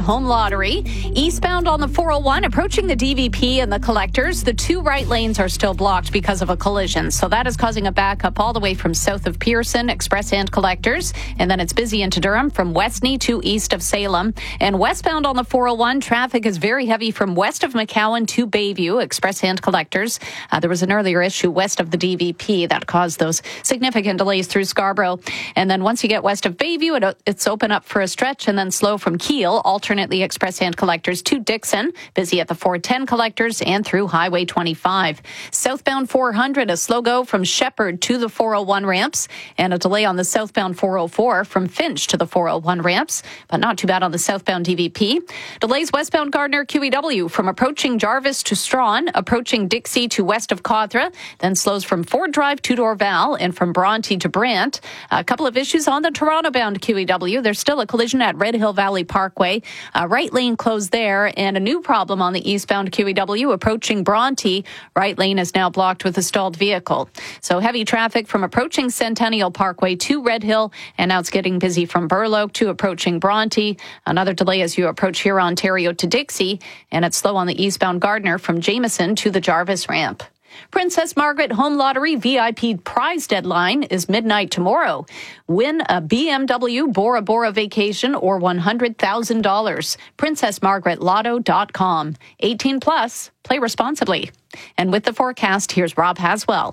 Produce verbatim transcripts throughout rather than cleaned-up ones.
home lottery. Eastbound on the four oh one, approaching the D V P and the collectors. The two right lanes are still blocked because of a collision. So that is causing a backup all the way from south of Pearson, express and collectors. And then it's busy into Durham from Westney to east of Salem. And westbound on the four oh one, traffic is very heavy from west of McCowan to Bayview, express and collectors. Uh, there was an earlier issue west of the D V P that caused those significant delays through Scarborough. And then once you get west of Bayview, it, it's open up for a stretch and then slow from Kiel, alternately express and collectors to Dixon, busy at the four ten collectors and through Highway twenty-five. Southbound four hundred, a slow go from Shepherd to the four oh one ramps and a delay on the southbound four oh four from Finch to the four oh one ramps, but not too bad on the southbound D V P. Delays westbound Gardner Q E W from approaching Jarvis to Strawn, approaching Dixie to west of Cawthra, then slows from Ford Drive to Dorval and from Bronte to Brant. A couple of issues on the Toronto-bound Q E W. There's still a collision at Red Hill Valley Parkway. Uh, right lane closed there, and a new problem on the eastbound Q E W approaching Bronte. Right lane is now blocked with a stalled vehicle. So heavy traffic from approaching Centennial Parkway to Red Hill, and now it's getting busy from Burloak to approaching Bronte. Another delay as you approach here, Ontario to Dixie, and it's slow on the eastbound Gardner from Jameson to the Jarvis ramp. Princess Margaret Home Lottery V I P prize deadline is midnight tomorrow. Win a B M W Bora Bora vacation or one hundred thousand dollars. princess margaret lotto dot com. eighteen plus. Play responsibly. And with the forecast, here's Rob Haswell.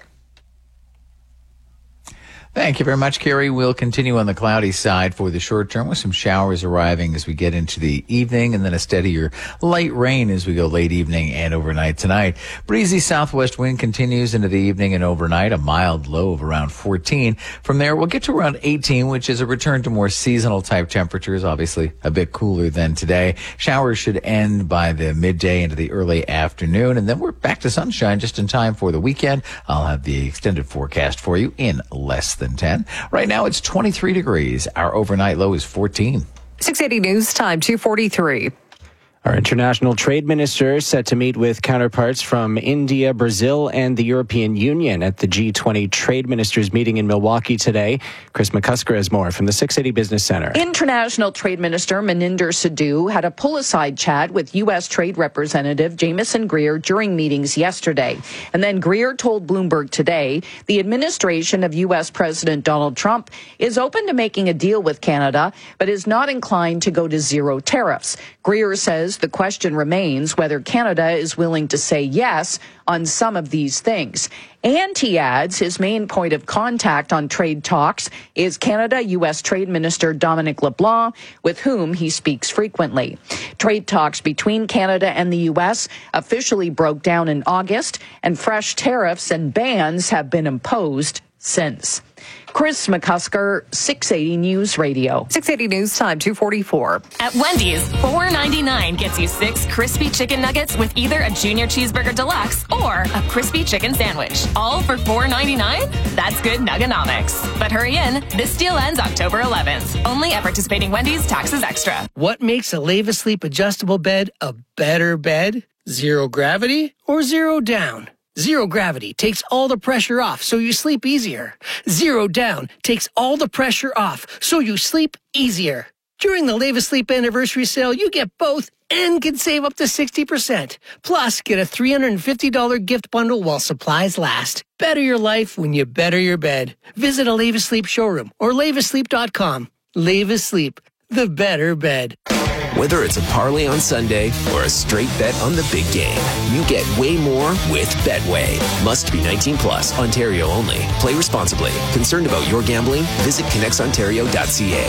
Thank you very much, Carrie. We'll continue on the cloudy side for the short term with some showers arriving as we get into the evening and then a steadier light rain as we go late evening and overnight tonight. Breezy southwest wind continues into the evening and overnight, a mild low of around fourteen. From there, we'll get to around eighteen, which is a return to more seasonal type temperatures, obviously a bit cooler than today. Showers should end by the midday into the early afternoon, and then we're back to sunshine just in time for the weekend. I'll have the extended forecast for you in less than ten. Right now it's twenty-three degrees. Our overnight low is fourteen. six eighty News Time, two forty-three. Our international trade minister set to meet with counterparts from India, Brazil, and the European Union at the G twenty trade ministers meeting in Milwaukee today. Chris McCusker has more from the six eighty Business Center. International Trade Minister Maninder Sidhu had a pull-aside chat with U S Trade Representative Jameson Greer during meetings yesterday. And then Greer told Bloomberg today the administration of U S President Donald Trump is open to making a deal with Canada, but is not inclined to go to zero tariffs. Greer says the question remains whether Canada is willing to say yes on some of these things. And he adds his main point of contact on trade talks is Canada U S Trade Minister Dominic LeBlanc, with whom he speaks frequently. Trade talks between Canada and the U S officially broke down in August, and fresh tariffs and bans have been imposed since. Chris McCusker, six eighty News Radio. six eighty News Time, two forty-four. At Wendy's, four ninety-nine gets you six crispy chicken nuggets with either a junior cheeseburger deluxe or a crispy chicken sandwich. All for four ninety-nine? That's good nuggonomics. But hurry in, this deal ends October eleventh. Only at participating Wendy's, taxes extra. What makes a Leva Sleep adjustable bed a better bed? Zero gravity or zero down? Zero gravity takes all the pressure off so you sleep easier. Zero down takes all the pressure off so you sleep easier. During the Leva Sleep anniversary sale, you get both and can save up to sixty percent. Plus, get a three hundred fifty dollars gift bundle while supplies last. Better your life when you better your bed. Visit a Leva Sleep showroom or leva sleep dot com. Leva Sleep, the better bed. Whether it's a parlay on Sunday or a straight bet on the big game, you get way more with Betway. Must be nineteen plus, Ontario only. Play responsibly. Concerned about your gambling? Visit connects ontario dot c a.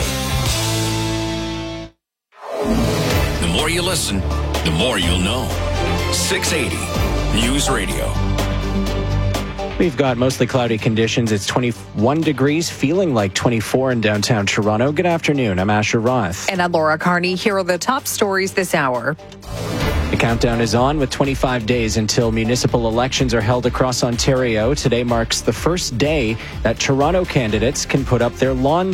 The more you listen, the more you'll know. six eighty News Radio. We've got mostly cloudy conditions. It's twenty-one degrees, feeling like twenty-four in downtown Toronto. Good afternoon. I'm Asher Roth. And I'm Laura Carney. Here are the top stories this hour. The countdown is on with twenty-five days until municipal elections are held across Ontario. Today marks the first day that Toronto candidates can put up their lawn